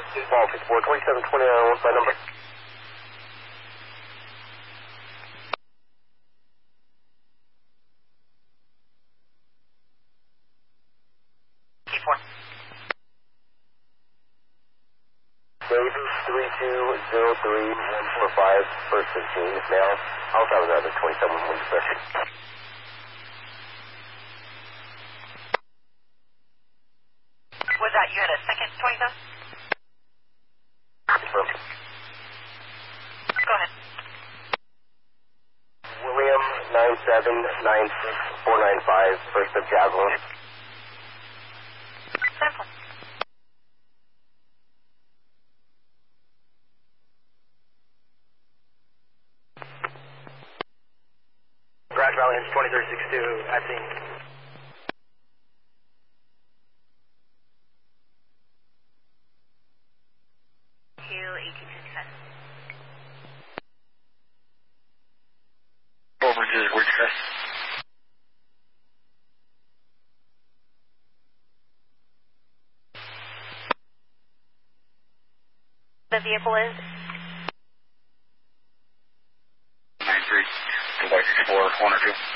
Ball 54, 2729, what's my number? Davis 3203145, first 15, now. I'll tell that at 27 one second. Was that you had a second 27? Go ahead. William 9796495, first of Javelin. Simple. Garage Valley 2362, at scene. Over to the word stress. The vehicle is? 93, 64, 1 or 2.